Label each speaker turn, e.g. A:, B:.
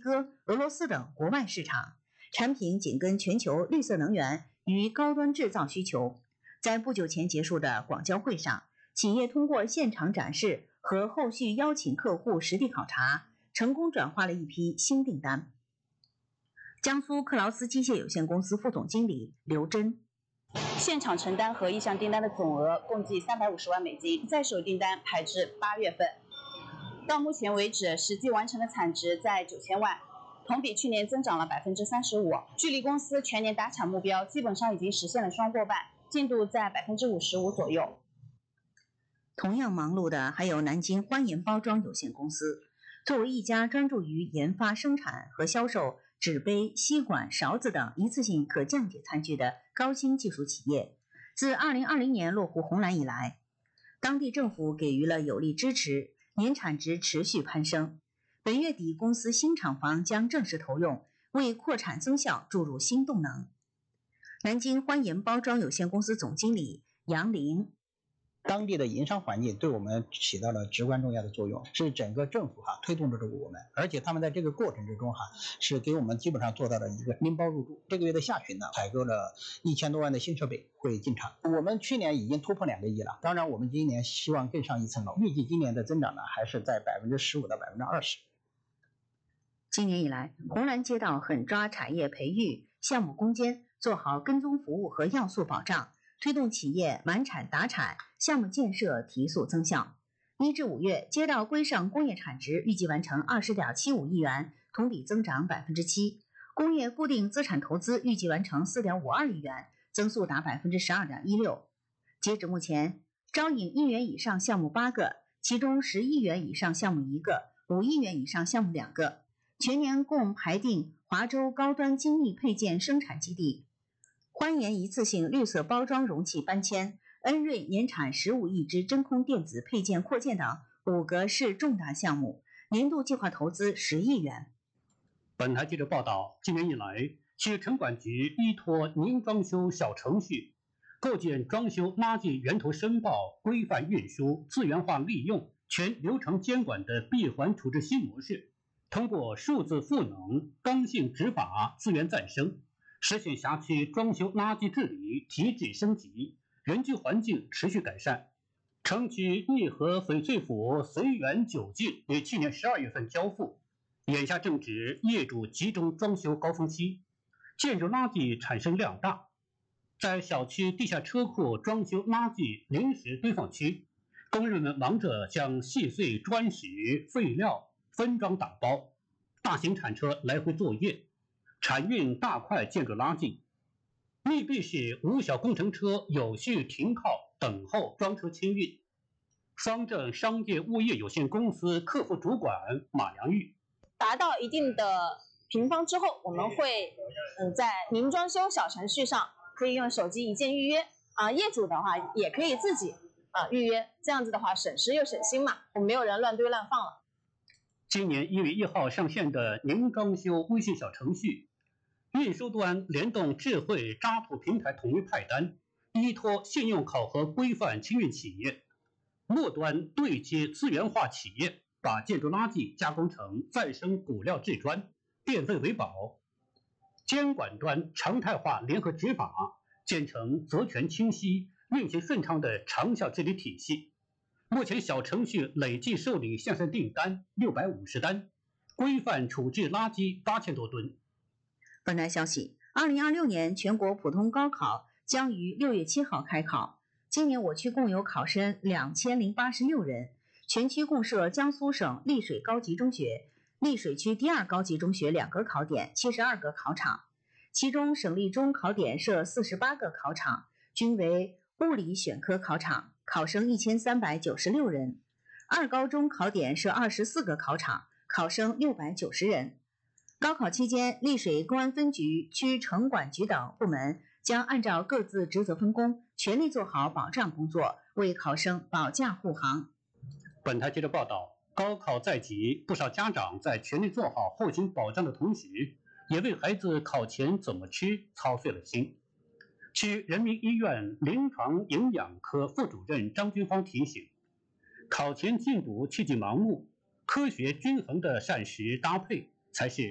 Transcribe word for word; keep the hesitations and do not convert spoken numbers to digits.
A: 哥、俄罗斯等国外市场，产品紧跟全球绿色能源与高端制造需求。在不久前结束的广交会上，企业通过现场展示和后续邀请客户实地考察，成功转化了一批新订单。江苏克劳斯机械有限公司副总经理刘真，
B: 现场承担和意向订单的总额共计三百五十万美金，在手订单排至八月份。到目前为止，实际完成的产值在九千万，同比去年增长了百分之三十五。距离公司全年达产目标基本上已经实现了双过半，进度在百分之五十五左右。
A: 同样忙碌的还有南京欢颜包装有限公司。作为一家专注于研发、生产和销售纸杯、吸管、勺子等一次性可降解餐具的高新技术企业，自二零二零年落户红蓝以来，当地政府给予了有力支持，年产值持续攀升。本月底，公司新厂房将正式投用，为扩产增效注入新动能。南京欢颜包装有限公司总经理杨林，
C: 当地的营商环境对我们起到了至关重要的作用，是整个政府哈推动着我们，而且他们在这个过程之中哈是给我们基本上做到了一个拎包入住。这个月的下旬呢，采购了一千多万的新设备会进场。我们去年已经突破两个亿了，当然我们今年希望更上一层楼，预计今年的增长呢还是在百分之十五到百分之二十。
A: 今年以来，红蓝街道狠抓产业培育、项目攻坚，做好跟踪服务和要素保障，推动企业满产达产，项目建设提速增效。一至五月，街道规上工业产值预计完成 二十点七五亿元，同比增长 百分之七。工业固定资产投资预计完成 四点五二亿元，增速达 百分之十二点一六。截止目前，招引亿元以上项目八个，其中十亿元以上项目一个，五亿元以上项目两个。全年共排定华州高端精密配件生产基地、欢颜一次性绿色包装容器搬迁、恩瑞年产十五亿只真空电子配件扩建等五个市重大项目，年度计划投资十亿元。
D: 本台记者报道，今年以来，市城管局依托宁装修小程序，构建装修垃圾源头申报、规范运输、资源化利用、全流程监管的闭环处置新模式，通过数字赋能、刚性执法、资源再生，实现辖区装修垃圾治理提质升级，人居环境持续改善。城区义和翡翠府随园九进于去年十二月份交付，眼下正值业主集中装修高峰期，建筑垃圾产生量大。在小区地下车库装修垃圾临时堆放区，工人们忙着将细碎砖石、废料分装打包，大型铲车来回作业，铲运大块建筑垃圾。密闭式无小工程车有序停靠等候装车清运。双正商业物业有限公司客服主管马良玉，
B: 达到一定的平方之后，我们会嗯在宁装修小程序上可以用手机一键预约啊，业主的话也可以自己啊预约，这样子的话省时又省心嘛，没有人乱堆乱放了。
D: 今年一月一号上线的宁装修微信小程序，运输端联动智慧渣土平台统一派单，依托信用考核规范清运企业，末端对接资源化企业，把建筑垃圾加工成再生骨料制砖，电费为保。监管端常态化联合执法，建成责权清晰、运行顺畅的长效治理体系。目前小程序累计受理向上订单六百五十单，规范处置垃圾八千多吨。
A: 本台消息，二零二六年全国普通高考将于六月七号开考。今年我区共有考生两千零八十六人，全区共设江苏省丽水高级中学、丽水区第二高级中学两个考点，七十二个考场。其中省立中考点设四十八个考场，均为物理选科考场，考生一千三百九十六人。二高中考点设二十四个考场，考生六百九十人。高考期间，丽水公安分局、区城管局等部门将按照各自职责分工，全力做好保障工作，为考生保驾护航。
D: 本台接着报道，高考在即，不少家长在全力做好后勤保障的同时，也为孩子考前怎么吃操碎了心。区人民医院临床营养科副主任张军芳提醒，考前禁赌切忌盲目，科学均衡的膳食搭配才是